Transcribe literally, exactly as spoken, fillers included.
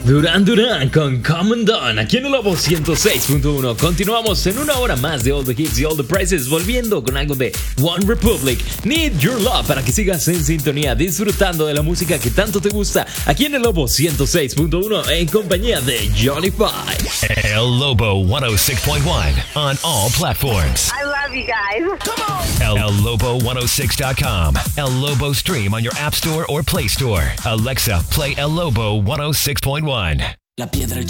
Duran Duran con Come Undone aquí en el Lobo ciento seis punto uno. Continuamos en una hora más de All the Hits y All the Prices, volviendo con algo de One Republic, Need Your Love, para que sigas en sintonía disfrutando de la música que tanto te gusta aquí en el Lobo ciento seis punto uno en compañía de Johnny Five. El Lobo ciento seis punto uno on all platforms. I love you guys. Come on. El, El Lobo ciento seis dot com. El Lobo Stream on your App Store or Play Store. Alexa, play El Lobo ciento seis punto uno. La piedra